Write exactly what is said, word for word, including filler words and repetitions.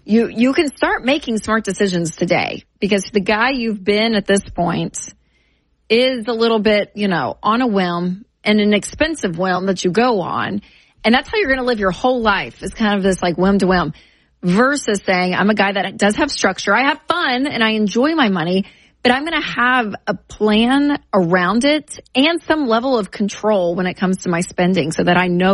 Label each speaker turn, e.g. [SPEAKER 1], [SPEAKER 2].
[SPEAKER 1] you, you can start making smart decisions today, because the guy you've been at this point is a little bit, you know, on a whim, and an expensive whim that you go on. And that's how you're going to live your whole life, is kind of this like whim to whim, versus saying, I'm a guy that does have structure. I have fun and I enjoy my money, but I'm going to have a plan around it and some level of control when it comes to my spending, so that I know